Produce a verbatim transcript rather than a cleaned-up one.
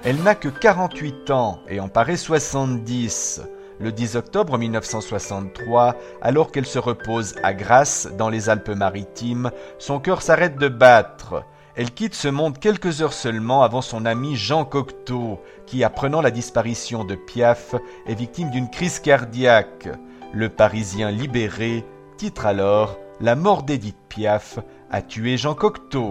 Elle n'a que quarante-huit ans et en paraît soixante-dix. Le dix octobre mille neuf cent soixante-trois, alors qu'elle se repose à Grasse, dans les Alpes-Maritimes, son cœur s'arrête de battre. Elle quitte ce monde quelques heures seulement avant son ami Jean Cocteau, qui, apprenant la disparition de Piaf, est victime d'une crise cardiaque. Le Parisien libéré titre alors « La mort d'Édith Piaf a tué Jean Cocteau ».